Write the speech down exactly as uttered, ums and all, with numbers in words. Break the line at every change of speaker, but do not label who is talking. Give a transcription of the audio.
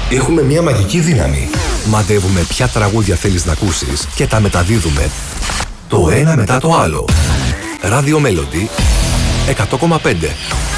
Έχουμε μια μαγική δύναμη.
Μαντεύουμε ποια τραγούδια θέλεις να ακούσεις και τα μεταδίδουμε το ένα μετά το άλλο. Radio Melody εκατό κόμμα πέντε.